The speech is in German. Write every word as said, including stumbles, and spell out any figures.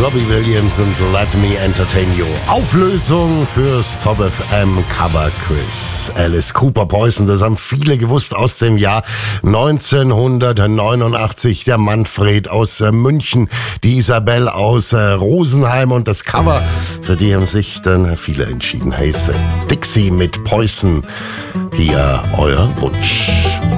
Robbie Williams und Let Me Entertain You. Auflösung fürs Top F M Cover Quiz. Alice Cooper, Poison, das haben viele gewusst aus dem Jahr neunzehnhundertneunundachtzig. Der Manfred aus äh, München, die Isabel aus äh, Rosenheim und das Cover, für die haben sich dann viele entschieden. Heißt Dixie mit Poison. Hier euer Wunsch.